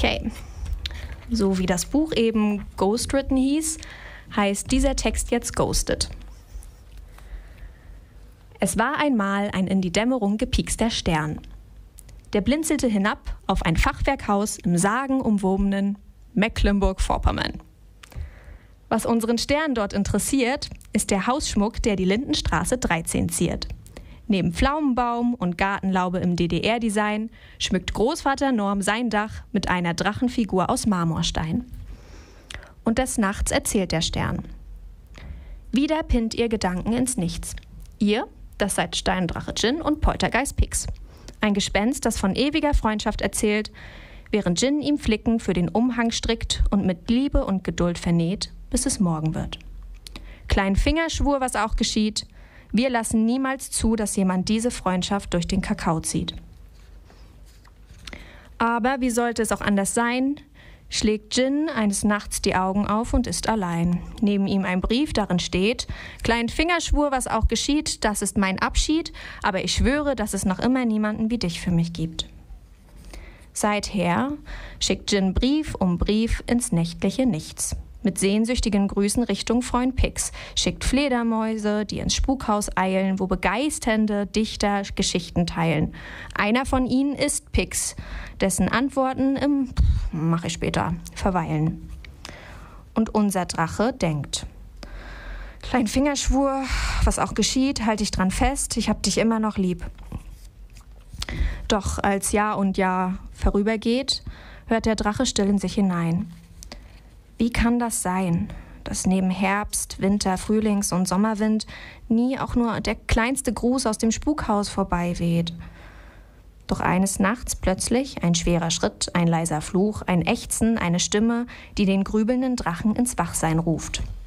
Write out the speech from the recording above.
Okay, so wie das Buch eben Ghostwritten hieß, heißt dieser Text jetzt Ghosted. Es war einmal ein in die Dämmerung gepiekster Stern. Der blinzelte hinab auf ein Fachwerkhaus im sagenumwobenen Mecklenburg-Vorpommern. Was unseren Stern dort interessiert, ist der Hausschmuck, der die Lindenstraße 13 ziert. Neben Pflaumenbaum und Gartenlaube im DDR-Design schmückt Großvater Norm sein Dach mit einer Drachenfigur aus Marmorstein. Und des Nachts erzählt der Stern. Wieder pinnt ihr Gedanken ins Nichts. Ihr, das seid Steindrache Jin und Poltergeist Pix. Ein Gespenst, das von ewiger Freundschaft erzählt, während Jin ihm Flicken für den Umhang strickt und mit Liebe und Geduld vernäht, bis es Morgen wird. Klein Finger schwur, was auch geschieht. Wir lassen niemals zu, dass jemand diese Freundschaft durch den Kakao zieht. Aber wie sollte es auch anders sein, schlägt Jin eines Nachts die Augen auf und ist allein. Neben ihm ein Brief, darin steht: Klein Finger schwur, was auch geschieht, das ist mein Abschied, aber ich schwöre, dass es noch immer niemanden wie dich für mich gibt. Seither schickt Jin Brief um Brief ins nächtliche Nichts. Mit sehnsüchtigen Grüßen Richtung Freund Pix, schickt Fledermäuse, die ins Spukhaus eilen, wo begeisternde Dichter Geschichten teilen. Einer von ihnen ist Pix, dessen Antworten im mach ich später verweilen. Und unser Drache denkt: Klein Fingerschwur, was auch geschieht, halt dich dran fest, ich hab dich immer noch lieb. Doch als Jahr und Jahr vorübergeht, hört der Drache still in sich hinein. Wie kann das sein, dass neben Herbst, Winter, Frühlings- und Sommerwind nie auch nur der kleinste Gruß aus dem Spukhaus vorbeiweht? Doch eines Nachts plötzlich ein schwerer Schritt, ein leiser Fluch, ein Ächzen, eine Stimme, die den grübelnden Drachen ins Wachsein ruft.